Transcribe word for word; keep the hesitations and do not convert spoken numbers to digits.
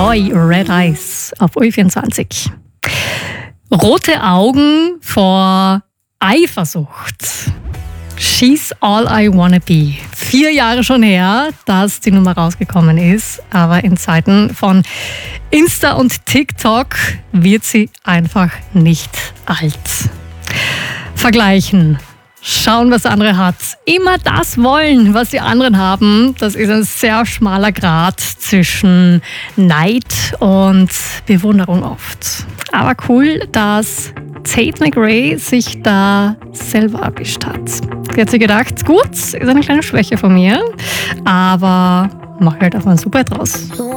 Eloy, Red Eyes auf U vierundzwanzig. Rote Augen vor Eifersucht. She's All I Wanna Be. Vier Jahre schon her, dass die Nummer rausgekommen ist. Aber in Zeiten von Insta und TikTok wird sie einfach nicht alt. Vergleichen. Schauen, was der andere hat. Immer das wollen, was die anderen haben. Das ist ein sehr schmaler Grat zwischen Neid und Bewunderung oft. Aber cool, dass Tate McRae sich da selber erwischt hat. Sie hat sich gedacht, gut, ist eine kleine Schwäche von mir, aber mach halt einfach ein super draus.